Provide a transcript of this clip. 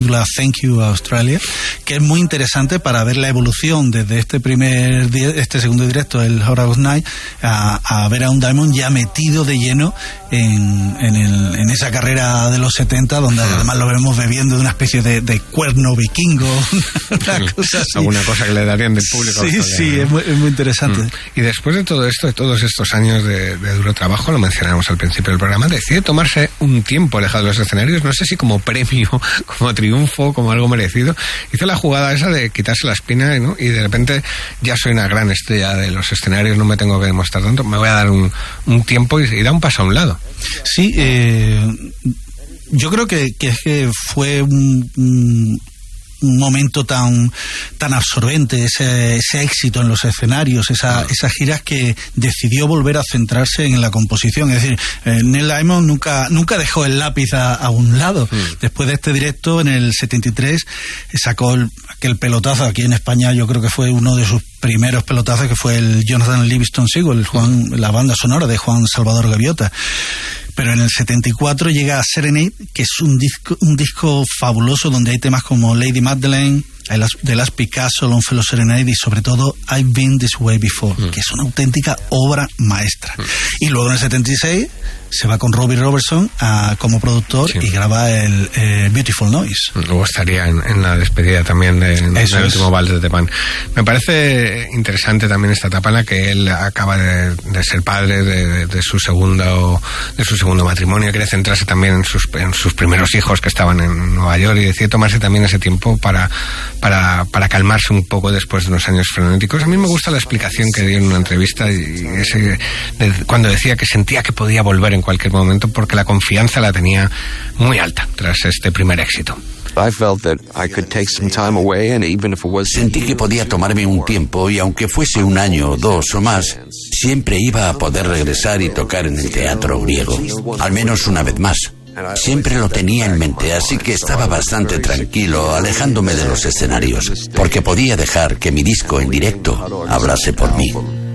titula Thank You Australia, que es muy interesante para ver la evolución desde este segundo directo, el Horror Night, a ver a un Diamond ya metido de lleno en esa carrera de los 70, donde además lo vemos bebiendo de una especie de cuerno vikingo, una cosa así. Alguna cosa que le darían del público. Sí, es muy interesante. Y después de todo esto, de todos estos años de duro trabajo, lo mencionamos al principio del programa, decide tomarse un tiempo alejado de los escenarios, no sé si como premio, como triunfo, como algo merecido. Hizo la jugada esa de quitarse la espina, ¿no? Y de repente ya soy una gran estrella de los escenarios, no me tengo que demostrar tanto, me voy a dar un tiempo y da un paso a un lado. Sí, yo creo que fue un momento tan absorbente, ese éxito en los escenarios, esas giras, que decidió volver a centrarse en la composición. Es decir, Neil Diamond nunca dejó el lápiz a un lado. Después de este directo, en el 73, sacó aquel pelotazo. Aquí en España yo creo que fue uno de sus primeros pelotazos, que fue el Jonathan Livingston Seagull, la banda sonora de Juan Salvador Gaviota. Pero en el 74 llega Serenade, que es un disco fabuloso, donde hay temas como Lady Magdalene, The Last Picasso, Longfellow Serenade y sobre todo I've Been This Way Before, que es una auténtica obra maestra. Y luego en el 76 se va con Robbie Robertson como productor y graba el Beautiful Noise. Luego estaría en la despedida también del último Vals de Pan. Me parece interesante también esta etapa en la que él acaba de ser padre de su segundo matrimonio, quiere centrarse también en sus primeros hijos que estaban en Nueva York, y decide tomarse también ese tiempo para calmarse un poco después de unos años frenéticos. A mí me gusta la explicación que dio en una entrevista, cuando decía que sentía que podía volver en cualquier momento porque la confianza la tenía muy alta tras este primer éxito. Sentí que podía tomarme un tiempo, y aunque fuese un año, 2 o más, siempre iba a poder regresar y tocar en el teatro griego, al menos una vez más. Siempre lo tenía en mente, así que estaba bastante tranquilo, alejándome de los escenarios, porque podía dejar que mi disco en directo hablase por mí.